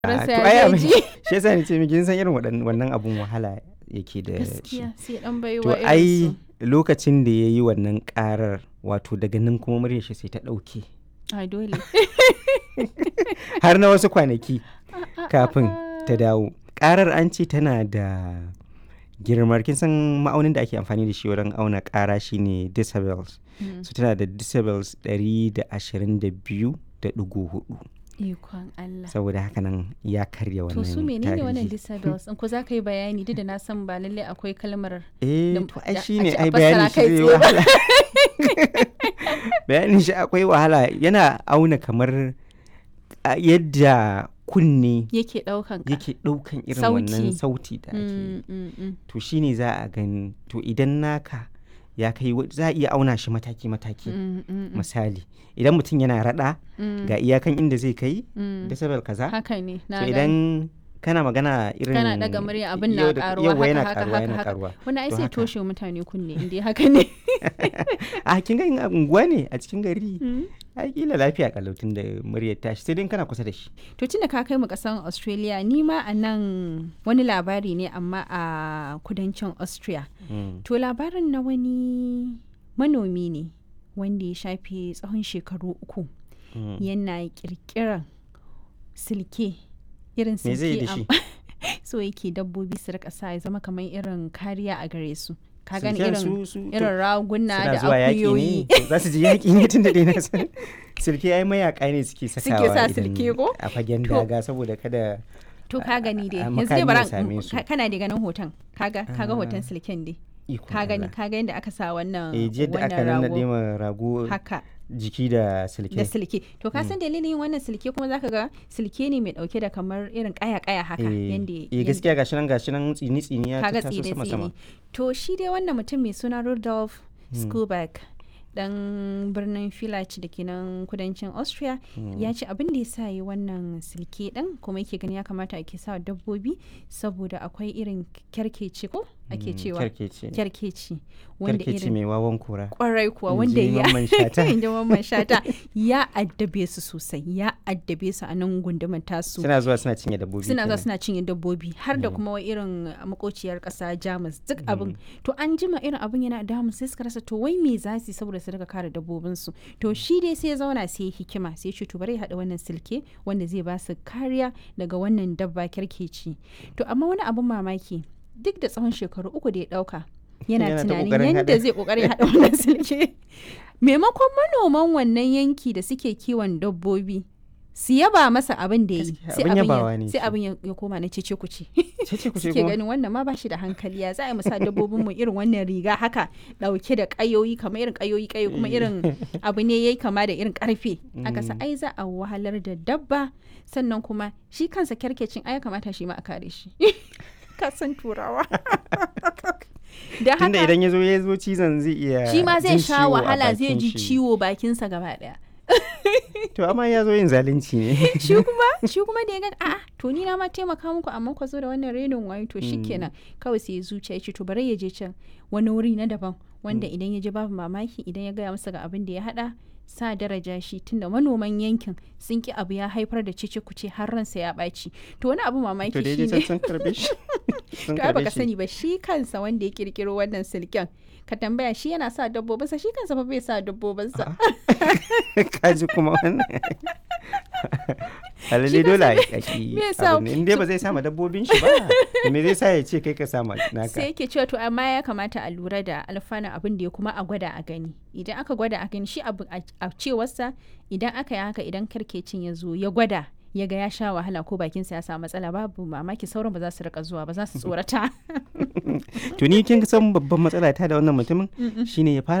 Ransa to ya ai zai abin ji. shi yasa ni ce miki kin san irin wannan abun wahala yake da shi. Gaskiya sai dan baiwa To irin ai su. lokacin da ya yi wannan karar wato daga nan kuma muryar shi sai ta ɗauke Ai dole. har na wasu kwanaki kafin ta dawo. Karar an ce tana da girmar kin san ma'aunin da ake amfani da shi wurin auna kara shine decibels. So tana da decibels 122.4. Ikon Allah. Saboda haka nan ya karya wannan To su menene wannan tarihi. disabilities? In ko za ka yi bayani duk da na san ba lallai akwai kalmar To ai da shi ne a ce a ai fassara bayanin shi kai zai tsaye ba. wahala. Bayanin shi akwai wahala yana auna kamar yadda kunne yake ɗaukan ka. yake ɗaukan irin Sauti. wannan sauti da ake to shi ne za a gani to idan naka ya kai za a iya auna shi mataki-mataki misali idan mutum yana rada ga iyakan inda zai kai decibel kaza Haka ne, na so gani. idan kana magana irin Kana daga murya abin na yau da- karuwa yauwa yana haka karuwa yana haka. karuwa Wani ai To sai haka. toshe mutane kunne inda haka ne. a kin ga in a unguwa ne a cikin gari ai kila lafiya kalautin da muryar tashi sai dai kana kusa da shi To tunda ka kai mu kasan Australia ni ma a nan wani labari ne amma a kudancin Austria. To labarin na wani manomi ne wanda ya shafe tsawon shekaru 3 yana kirkiran silke irin me zai yi da silke shi so yake dabbobi su rika sa ya zama kamar irin kariya a gare su. Ka gani Silken irin irin raguna suna da zuwa yaƙi ne akuyoyi. to za su ji yaƙi ne tun da dai na san silke ai mayaka ne suke sakawa sa idan silke ko? a fagen To. daga saboda kada To ka gani dai a yanzu dai makami bara ya same su. kana da ganin hoton kaga hoton silken dai ikon ka gani Allah. ka ga yadda aka sa wannan Jiya da aka wannan nannaɗe rago ma rago haka jiki da da silke silke to ka san dalilin yin wannan silke kuma zaka ga silke ne mai dauke da kamar irin kaya haka yanda gaskiya gashi nan tsini ya kaga taso tsire sama sama to shi dai wannan mutum mai suna Rudolf Skuback dan birnin Village da ke nan kudancin Austria ya ce abin da ya sa yi wannan silke din kuma yake gani ya kamata ake sa dabbobi saboda akwai irin kyarkeci ko ake cewa kyarkeci wanda kyarkeci irin mai wawan kura kwarai kuwa wanda ya inji Mamman Shata ya addabe su sosai ya addabe su a nan gundumar tasu suna zuwa suna cinye dabbobi suna zuwa suna cinye dabbobi har da kuma irin makociyar kasa Jamus duk abin to an jima irin abin yana damu sai suka rasa to wai me za su yi saboda su daga kare dabbobin su to shi dai sai ya zauna sai ya hikima sai ya ce to bari ya hada wannan silke wanda zai ba su kariya daga wannan dabba kyarkeci to amma wani abin mamaki duk da tsawon shekaru 3 da ya dauka yana tunanin yadda zai kokarin hada wannan silke maimakon manoman wannan yanki da suke kiwon dabbobi su yaba masa abin da ya yi sai abin ya koma na cece kuce suke ganin wannan ma ba shi da hankali ya za a yi musa dabbobin mu irin wannan riga haka dauke da kayoyi kamar irin kayoyi kuma irin abu ne yayi kama da irin karfe aka sa ai za a wahalar da dabba sannan kuma shi kansa kyarkecin ai kamata shi ma a kare shi kasan turawa da haka tunda idan ya zo cizon zai iya shi ma zai sha wahala zai ji ciwo bakinsa gaba daya to amma ya zo yin zalunci ne shi kuma da ya ga a'a to ni na ma taimaka muku amma ku zo da wannan renin wayo to shikenan kawai sai ya zuciya ya ce to bari ya je can wani wuri na daban wanda idan ya je babu mamaki idan ya gaya masa ga abin da ya hada sa daraja shi tunda manoman yankin sun ki abu ya haifar da cece kuce har ransa ya ɓaci to wani abu mamaki shi ne sun karbe shi to ai baka sani ba shi kansa wanda ya kirkiro wannan silken ka tambaya shi yana sa dabbobinsa shi kansa fa bai sa dabbobinsa kaji kuma wannan alalle dole a yi in dai ba zai sama dabbobin shi ba me zai sa ya ce kai ka sama naka sai yake cewa to amma ya kamata a lura da alfanun abin da ya kuma a gwada a gani idan aka gwada a gani shi abu a cewarsa idan aka yi haka idan karkecin ya zo ya gwada ya ga ya sha wahala ko bakinsa ya samu matsala babu mamaki sauran ba za su rika zuwa ba za su tsorata to ni kin san babban matsala ta da wannan mutumin shine ya fara